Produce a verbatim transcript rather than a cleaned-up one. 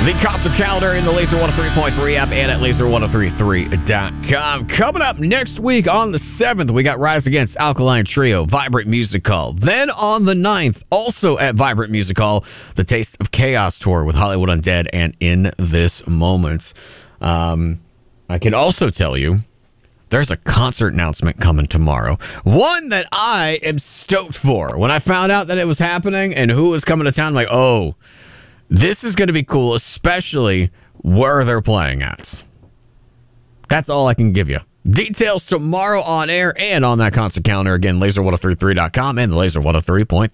The concert calendar in the Laser one oh three point three app and at laser ten thirty-three dot com. Coming up next week on the seventh, we got Rise Against Alkaline Trio, Vibrant Music Hall. Then on the ninth, also at Vibrant Music Hall, the Taste of Chaos tour with Hollywood Undead and In This Moment. Um, I can also tell you there's a concert announcement coming tomorrow. One that I am stoked for. When I found out that it was happening and who was coming to town, I'm like, oh, this is going to be cool, especially where they're playing at. That's all I can give you. Details tomorrow on air and on that concert calendar. Again, laser ten thirty-three dot com and the Laser one oh three point three.